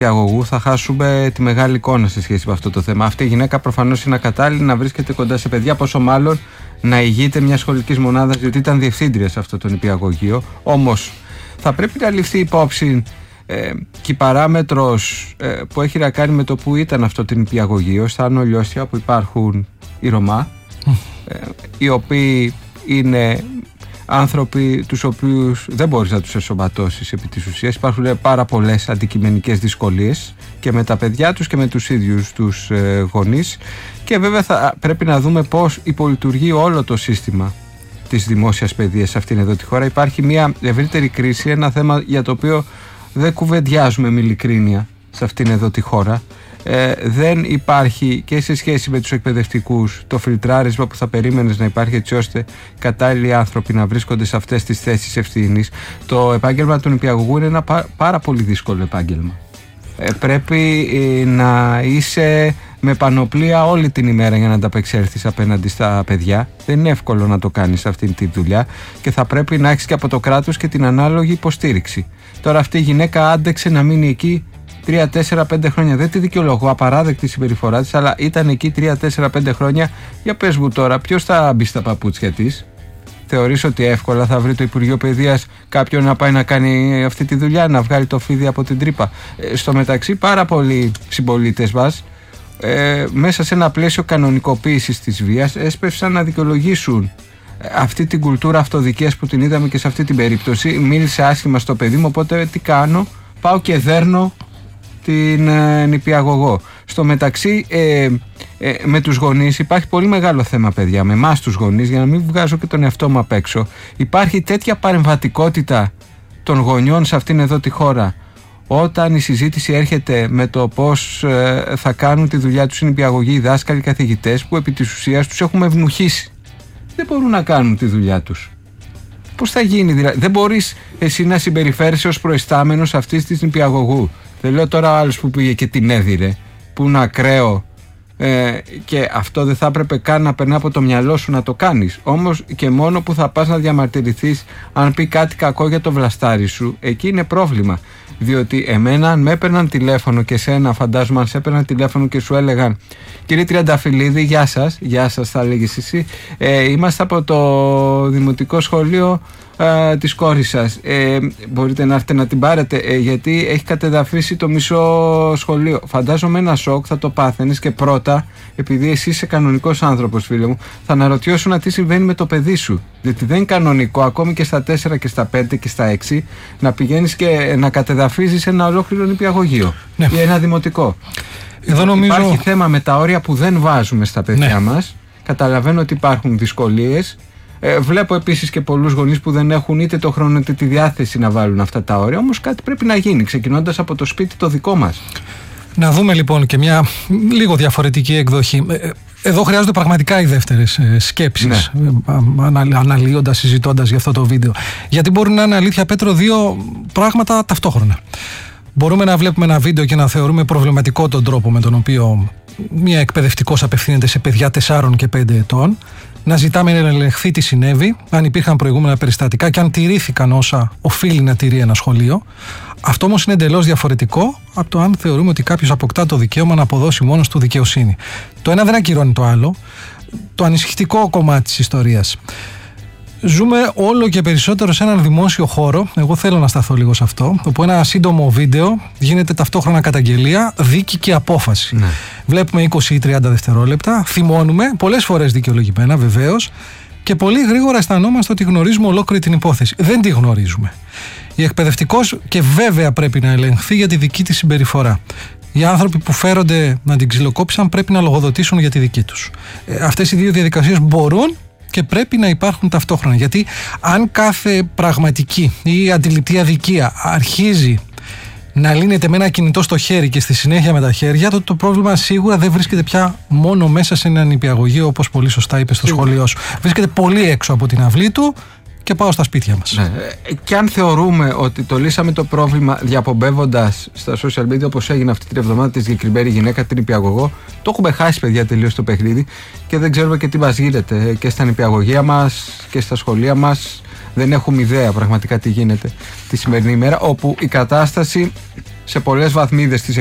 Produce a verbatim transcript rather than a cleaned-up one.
νηπιαγωγού θα χάσουμε τη μεγάλη εικόνα σε σχέση με αυτό το θέμα. Αυτή η γυναίκα προφανώς είναι ακατάλληλη να βρίσκεται κοντά σε παιδιά, πόσο μάλλον να ηγείται μια σχολική μονάδα, διότι ήταν διευθύντρια σε αυτό το νηπιαγωγείο. Όμως θα πρέπει να ληφθεί υπόψη ε, και η παράμετρος ε, που έχει να κάνει με το που ήταν αυτό το νηπιαγωγείο, στα Άνω Λιώσια, που υπάρχουν οι Ρωμά, ε, οι οποίοι είναι άνθρωποι τους οποίους δεν μπορείς να τους εσωματώσεις επί της ουσίας. Υπάρχουν πάρα πολλές αντικειμενικές δυσκολίες και με τα παιδιά τους και με τους ίδιους τους ε, γονείς, και βέβαια θα πρέπει να δούμε πώς υπολειτουργεί όλο το σύστημα της δημόσιας παιδείας σε αυτήν εδώ τη χώρα. Υπάρχει μια ευρύτερη κρίση, ένα θέμα για το οποίο δεν κουβεντιάζουμε με ειλικρίνεια σε αυτήν εδώ τη χώρα. Ε, δεν υπάρχει και σε σχέση με τους εκπαιδευτικούς το φιλτράρισμα που θα περίμενες να υπάρχει, έτσι ώστε κατάλληλοι άνθρωποι να βρίσκονται σε αυτές τις θέσεις ευθύνης. Το επάγγελμα του νηπιαγωγού είναι ένα πά, πάρα πολύ δύσκολο επάγγελμα. Ε, πρέπει ε, να είσαι με πανοπλία όλη την ημέρα για να ανταπεξέλθεις απέναντι στα παιδιά. Δεν είναι εύκολο να το κάνεις αυτή τη δουλειά και θα πρέπει να έχεις και από το κράτος και την ανάλογη υποστήριξη. Τώρα αυτή η γυναίκα άντεξε να μείνει εκεί τρία, τέσσερα, πέντε χρόνια. Δεν τη δικαιολογώ, απαράδεκτη συμπεριφορά της, αλλά ήταν εκεί τρία, τέσσερα, πέντε χρόνια. Για πες μου τώρα, ποιος θα μπει στα παπούτσια της? Θεωρείς ότι εύκολα θα βρει το Υπουργείο Παιδείας κάποιον να πάει να κάνει αυτή τη δουλειά, να βγάλει το φίδι από την τρύπα? Ε, στο μεταξύ, πάρα πολλοί συμπολίτες μας, ε, μέσα σε ένα πλαίσιο κανονικοποίησης της βίας, έσπευσαν να δικαιολογήσουν αυτή την κουλτούρα αυτοδικίας που την είδαμε και σε αυτή την περίπτωση. Μίλησε άσχημα στο παιδί μου, οπότε τι κάνω? Πάω και δέρνω την ε, νηπιαγωγό. Στο μεταξύ, ε, ε, με τους γονείς υπάρχει πολύ μεγάλο θέμα, παιδιά, με εμάς τους γονείς, για να μην βγάζω και τον εαυτό μου απ' έξω. Υπάρχει τέτοια παρεμβατικότητα των γονιών σε αυτήν εδώ τη χώρα, όταν η συζήτηση έρχεται με το πώς ε, θα κάνουν τη δουλειά τους οι νηπιαγωγοί, οι δάσκαλοι, οι καθηγητές, που επί της ουσίας τους έχουμε ευνουχίσει. Δεν μπορούν να κάνουν τη δουλειά τους. Πώς θα γίνει δηλαδή? Δεν μπορείς εσύ να συμπεριφέρεσαι ως προϊστάμενος αυτής της νηπιαγωγού. Δεν λέω τώρα ο άλλος που πήγε και την έδιρε, που είναι ακραίο, ε, και αυτό δεν θα έπρεπε καν να περνά από το μυαλό σου να το κάνεις. Όμως και μόνο που θα πας να διαμαρτυρηθείς αν πει κάτι κακό για το βλαστάρι σου, εκεί είναι πρόβλημα. Διότι εμένα, αν με έπαιρναν τηλέφωνο, και σένα φαντάζομαι αν σε έπαιρναν τηλέφωνο και σου έλεγαν, κύριε Τριανταφυλλίδη, γεια σας, γεια σας θα λέγεις εσύ, ε, είμαστε από το δημοτικό σχολείο ε, της κόρης σας, ε, μπορείτε να έρθετε να την πάρετε, ε, γιατί έχει κατεδαφίσει το μισό σχολείο. Φαντάζομαι ένα σοκ θα το πάθαινες, και πρώτα, επειδή εσύ είσαι κανονικός άνθρωπος, φίλε μου, θα αναρωτιώσουν τι συμβαίνει με το παιδί σου. Διότι δεν είναι κανονικό, ακόμη και στα τέσσερα και στα πέντε και στα έξι, να πηγαίνεις και να κατεδαφίζεις ένα ολόκληρο νηπιαγωγείο, ναι, ή ένα δημοτικό. Εδώ νομίζω... Υπάρχει θέμα με τα όρια που δεν βάζουμε στα παιδιά, ναι, μας. Καταλαβαίνω ότι υπάρχουν δυσκολίες. Ε, βλέπω επίσης και πολλούς γονείς που δεν έχουν είτε το χρόνο είτε τη διάθεση να βάλουν αυτά τα όρια. Όμως κάτι πρέπει να γίνει, ξεκινώντας από το σπίτι το δικό μας. Να δούμε λοιπόν και μια λίγο διαφορετική εκδοχή. Εδώ χρειάζονται πραγματικά οι δεύτερες σκέψεις, ναι, αναλύοντας, συζητώντας για αυτό το βίντεο. Γιατί μπορεί να είναι αλήθεια, Πέτρο, δύο πράγματα ταυτόχρονα. Μπορούμε να βλέπουμε ένα βίντεο και να θεωρούμε προβληματικό τον τρόπο με τον οποίο μια εκπαιδευτικός απευθύνεται σε παιδιά τεσσάρων και πέντε ετών, να ζητάμε να ελεγχθεί τι συνέβη, αν υπήρχαν προηγούμενα περιστατικά και αν τηρήθηκαν όσα οφείλει να τηρεί ένα σχολείο. Αυτό όμως είναι εντελώς διαφορετικό από το αν θεωρούμε ότι κάποιος αποκτά το δικαίωμα να αποδώσει μόνος του δικαιοσύνη. Το ένα δεν ακυρώνει το άλλο. Το ανησυχητικό κομμάτι της ιστορίας. Ζούμε όλο και περισσότερο σε έναν δημόσιο χώρο, εγώ θέλω να σταθώ λίγο σε αυτό, όπου ένα σύντομο βίντεο γίνεται ταυτόχρονα καταγγελία, δίκη και απόφαση. Ναι. Βλέπουμε είκοσι ή τριάντα δευτερόλεπτα, θυμώνουμε, πολλές φορές δικαιολογημένα βεβαίως, και πολύ γρήγορα αισθανόμαστε ότι γνωρίζουμε ολόκληρη την υπόθεση. Δεν τη γνωρίζουμε. Η εκπαιδευτικός και βέβαια πρέπει να ελεγχθεί για τη δική της συμπεριφορά. Οι άνθρωποι που φέρονται να την ξυλοκόπησαν πρέπει να λογοδοτήσουν για τη δική τους. Ε, αυτές οι δύο διαδικασίες μπορούν και πρέπει να υπάρχουν ταυτόχρονα. Γιατί αν κάθε πραγματική ή αντιληπτή αδικία αρχίζει να λύνεται με ένα κινητό στο χέρι και στη συνέχεια με τα χέρια, τότε το πρόβλημα σίγουρα δεν βρίσκεται πια μόνο μέσα σε ένα νηπιαγωγείο, όπως πολύ σωστά είπε στο σχολείο σου. Βρίσκεται πολύ έξω από την αυλή του και πάω στα σπίτια μας. Ναι. Και αν θεωρούμε ότι το λύσαμε το πρόβλημα διαπομπεύοντας στα social media, όπως έγινε αυτή την εβδομάδα, τη συγκεκριμένη γυναίκα, την νηπιαγωγό, το έχουμε χάσει, παιδιά, τελείως το παιχνίδι και δεν ξέρουμε και τι μας γίνεται και στα νηπιαγωγεία μας και στα σχολεία μας. Δεν έχουμε ιδέα πραγματικά τι γίνεται τη σημερινή ημέρα, όπου η κατάσταση σε πολλές βαθμίδες της